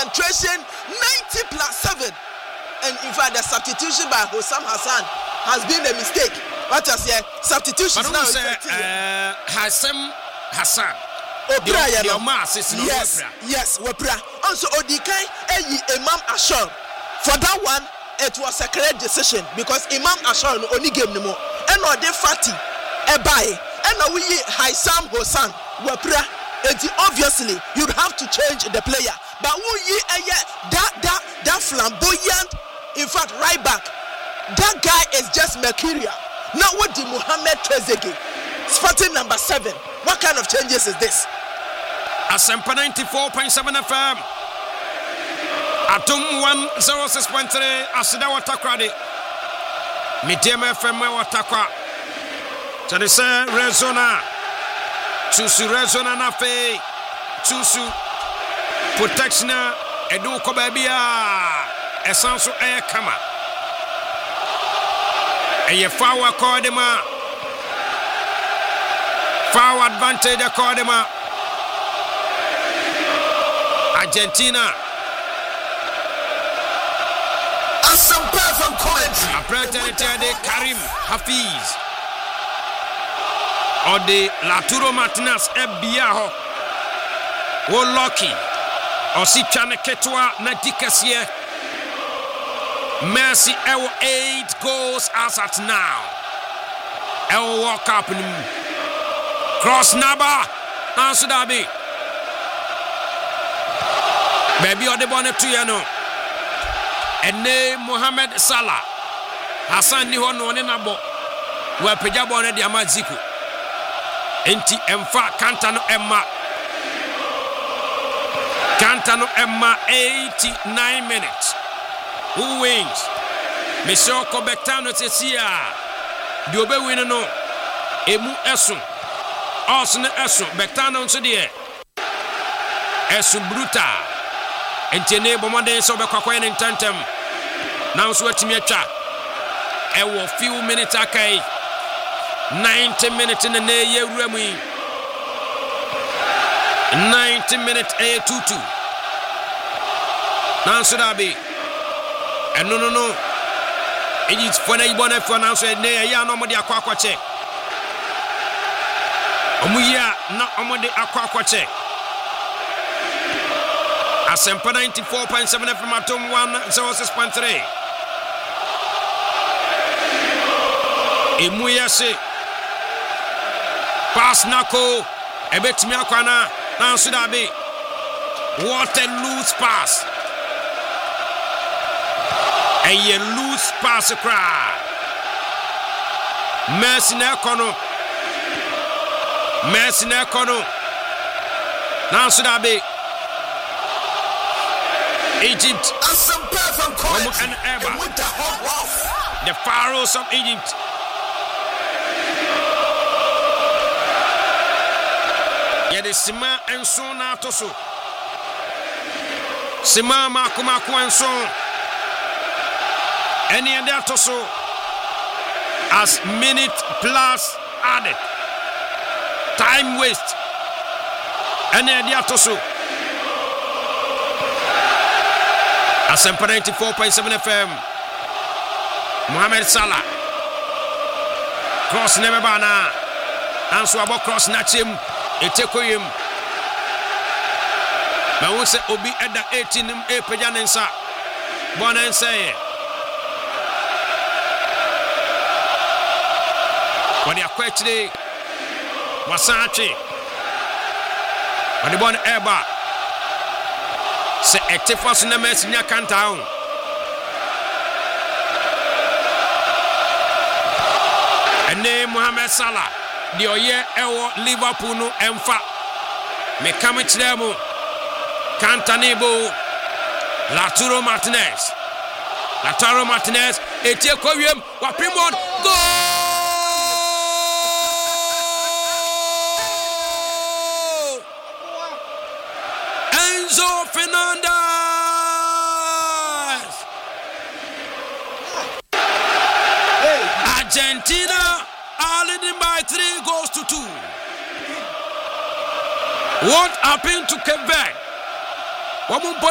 concentration 90+7. And in fact, the substitution by Hossam Hassan has been a mistake. What I say, substitution now. Hossam Hassan. Yes, Wepra. Also, Odikai Imam Ashur. For that one, it was a correct decision because Imam Ashur only gave no more. And Ode Fati Ebai. And we Hossam Hassan Wepra. And obviously, you'd have to change the player. But who ye that flamboyant, in fact, right back, that guy is just mercurial. Now what did Mohamed Trezeguet, spotting number 7? What kind of changes is this? Asempa 94.7 FM. Atom 106.3. Asida Watakrade. Medium FM Watakwa. Chadise Rezona. Tusu Rezona Nafe. Tusu protection. Edu Kobabia. Esanso Air Kama. Eye Fawa Kodema. Foul advantage Kodema. Argentina. Some perfect commentary. A president Karim Hafiz. Or the Laturo Martinez Ebiaho. O Loki. Or si Chane Ketwa Nadikasie. Mercy Ewo 8 goals as at now. Ewo walk up in cross Naba. Answer Dabi. Baby or the bonnet to you. And name Mohamed Salah. Hassan Nihon Nabo. Where Pejabone de Amaziku. Enti Emfa Cantano Emma. Cantano Emma 89 minutes. Who wins? Monsieur Kobetano Tesia. Diobe winno. Emu Esun. Osne Esun. Betano Sudie. Esun Bruta. Entene bomode so be kwakwa in tantem. Now so atimi atwa. Ewo few minutes akai. 90 minutes in the ye wuramu. 90 minutes A22. Now so that be. And no. It is for the bonnet for now so ne ya no mo de akwa che. Omuya na omode akwa che. Asempa 94.7 from Atom 106.3. Emuyase. Pass Nako. Ebetimi akwana. Nansudabi. What a loose pass. A loose pass cry. Mercy Nekono. Nansudabi. Egypt and ever. The Pharaohs of Egypt. Yet Sima and so na toso. Sima makumaku and so. Any other toso as minute plus added. Time waste. Any other toso. Asempa 94.7 FM. Mohamed Salah. Cross never bana. Answer about cross Nachim. Etekoyim. But once Obi at the 18 Pejanensa. Bonanse. When you are questioning Wasachi. When the one Eba. Se etefas na mesinya kantaun. Ene Mohamed Salah di oye ewo Liverpool no emfa. Me kamechire mu. Cantanebo Laturo Martinez etie kwiem wapimon goal. Enzo Fernandez. Argentina are leading by 3-2. What happened to Quebec?